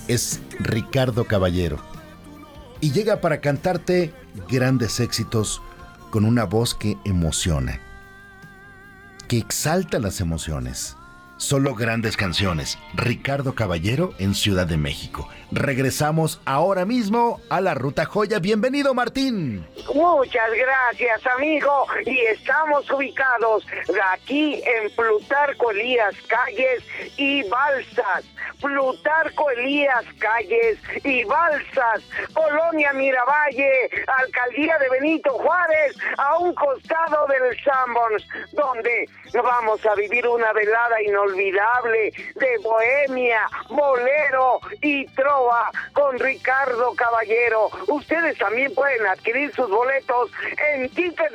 es Ricardo Caballero y llega para cantarte grandes éxitos con una voz que emociona, que exalta las emociones. Solo grandes canciones. Ricardo Caballero en Ciudad de México. Regresamos ahora mismo a la Ruta Joya. Bienvenido, Martín. Muchas gracias, amigo. Y estamos ubicados aquí en Plutarco Elías Calles y Balsas. Plutarco Elías Calles y Balsas, Colonia Miravalle, Alcaldía de Benito Juárez, a un costado del Sanborns, donde vamos a vivir una velada inolvidable de bohemia, bolero y trova con Ricardo Caballero. Ustedes también pueden adquirir sus boletos en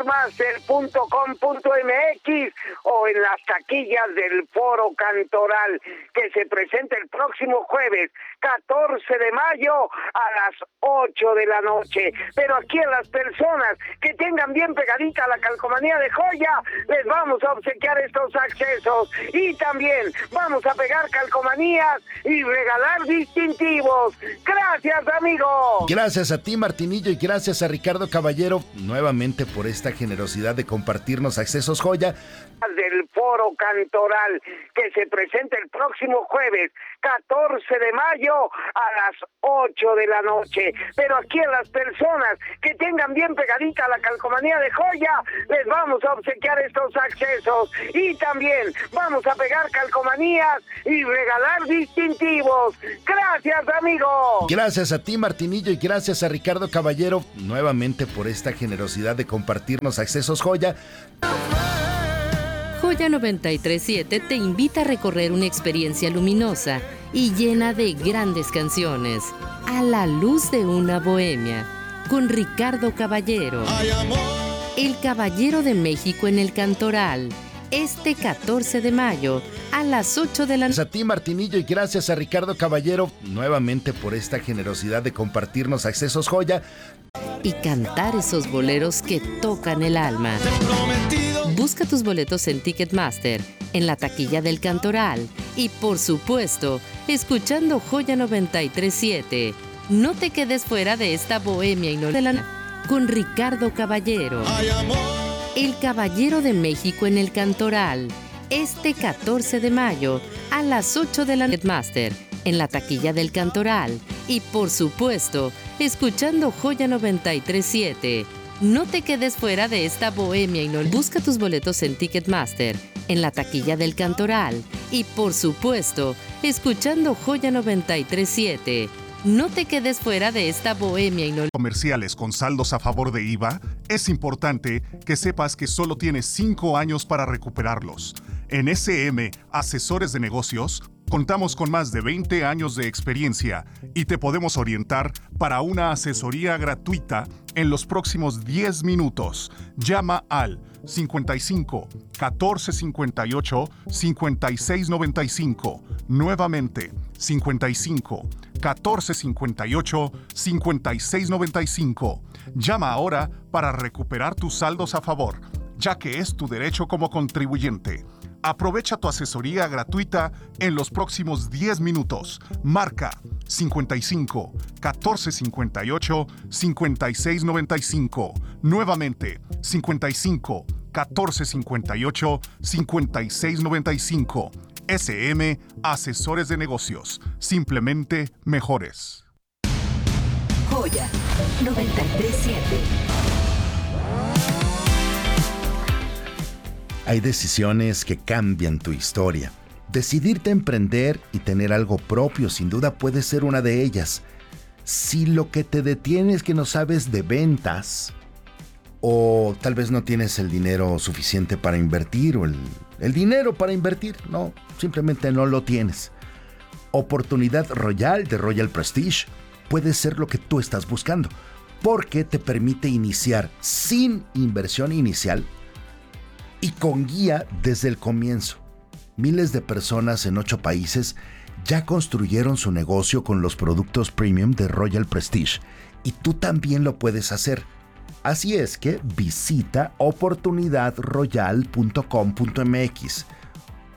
ticketmaster.com.mx o en las taquillas del Foro Cantoral, que se presenta el próximo jueves 14 de mayo a las 8 de la noche. Pero aquí a las personas que tengan bien pegadita la calcomanía de Joya, les vamos a obsequiar estos accesos, y también vamos a pegar calcomanías y regalar distintivos. Gracias, amigo. Gracias a ti, Martinillo, y gracias a Ricardo Caballero nuevamente por esta generosidad de compartirnos accesos Joya del Foro Cantoral, que se presenta el próximo jueves 14 de mayo a las 8 de la noche. Pero aquí a las personas que tengan bien pegadita la calcomanía de Joya, les vamos a obsequiar estos accesos, y también vamos a pegar calcomanías y regalar distintivos. Gracias, amigo. Gracias a ti, Martinillo, y gracias a Ricardo Caballero nuevamente por esta generosidad de compartirnos accesos Joya. Joya 93.7 te invita a recorrer una experiencia luminosa y llena de grandes canciones, a la luz de una bohemia, con Ricardo Caballero. El Caballero de México en el Cantoral, este 14 de mayo a las 8 de la noche. Gracias a ti, Martinillo, y gracias a Ricardo Caballero nuevamente por esta generosidad de compartirnos accesos Joya y cantar esos boleros que tocan el alma. Busca tus boletos en Ticketmaster, en la taquilla del Cantoral y, por supuesto, escuchando Joya 93.7. No te quedes fuera de esta bohemia inolvidable con Ricardo Caballero. El Caballero de México en el Cantoral, este 14 de mayo a las 8 de la noche. Ticketmaster, en la taquilla del Cantoral y, por supuesto, escuchando Joya 93.7. No te quedes fuera de esta bohemia inolvidable. Busca tus boletos en Ticketmaster, en la taquilla del Cantoral y, por supuesto, escuchando Joya 93.7. No te quedes fuera de esta bohemia inolvidable. Comerciales con saldos a favor de IVA, es importante que sepas que solo tienes 5 años para recuperarlos. En SM Asesores de Negocios, contamos con más de 20 años de experiencia y te podemos orientar para una asesoría gratuita en los próximos 10 minutos. Llama al 55 14 58 56 95. Nuevamente, 55 14 58 56 95. Llama ahora para recuperar tus saldos a favor, ya que es tu derecho como contribuyente. Aprovecha tu asesoría gratuita en los próximos 10 minutos. Marca 55 14 58 56 95. Nuevamente, 55 14 58 56 95. SM Asesores de Negocios. Simplemente mejores. Joya 93.7. Hay decisiones que cambian tu historia. Decidirte a emprender y tener algo propio sin duda puede ser una de ellas. Si lo que te detiene es que no sabes de ventas, o tal vez no tienes el dinero suficiente para invertir, o el dinero para invertir, no, simplemente no lo tienes. Oportunidad Royal de Royal Prestige puede ser lo que tú estás buscando, porque te permite iniciar sin inversión inicial y con guía desde el comienzo. Miles de personas en 8 países ya construyeron su negocio con los productos premium de Royal Prestige, y tú también lo puedes hacer. Así es que visita oportunidadroyal.com.mx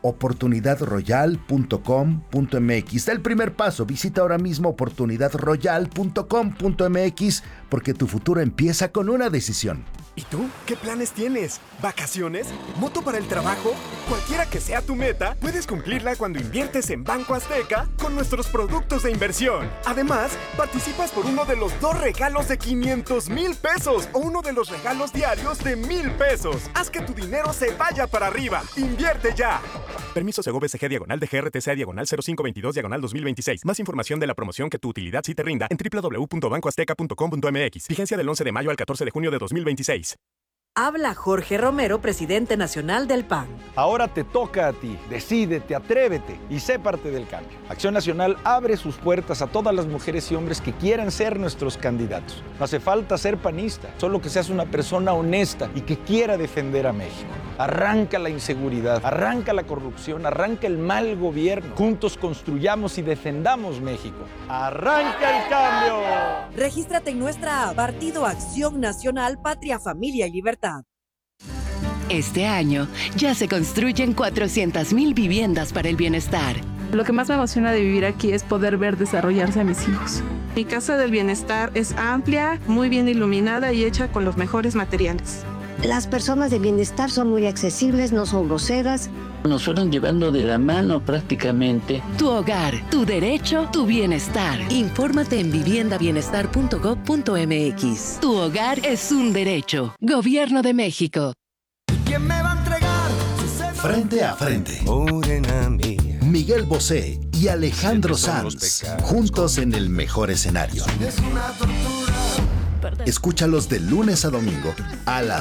oportunidadroyal.com.mx. Da el primer paso, visita ahora mismo oportunidadroyal.com.mx porque tu futuro empieza con una decisión. ¿Y tú? ¿Qué planes tienes? ¿Vacaciones? ¿Moto para el trabajo? Cualquiera que sea tu meta, puedes cumplirla cuando inviertes en Banco Azteca con nuestros productos de inversión. Además, participas por uno de los 2 regalos de 500,000 pesos o uno de los regalos diarios de 1,000 pesos. Haz que tu dinero se vaya para arriba. ¡Invierte ya! Permiso Segov SG /DGRTC/0522/2026. Más información de la promoción que tu utilidad sí te rinda en www.bancoazteca.com.mx. Vigencia del 11 de mayo al 14 de junio de 2026. Habla Jorge Romero, presidente nacional del PAN. Ahora te toca a ti. Decídete, atrévete y sé parte del cambio. Acción Nacional abre sus puertas a todas las mujeres y hombres que quieran ser nuestros candidatos. No hace falta ser panista, solo que seas una persona honesta y que quiera defender a México. Arranca la inseguridad, arranca la corrupción, arranca el mal gobierno. Juntos construyamos y defendamos México. ¡Arranca el cambio! Regístrate en nuestra app Partido Acción Nacional, Patria, Familia y Libertad. Este año ya se construyen 400,000 viviendas para el bienestar. Lo que más me emociona de vivir aquí es poder ver desarrollarse a mis hijos. Mi casa del bienestar es amplia, muy bien iluminada y hecha con los mejores materiales. Las personas de bienestar son muy accesibles, no son groseras. Nos fueron llevando de la mano prácticamente. Tu hogar, tu derecho, tu bienestar. Infórmate en viviendabienestar.gov.mx. Tu hogar es un derecho. Gobierno de México. ¿Quién me va a entregar? Frente a frente. Miguel Bosé y Alejandro Sanz, juntos en el mejor escenario. Escúchalos de lunes a domingo a las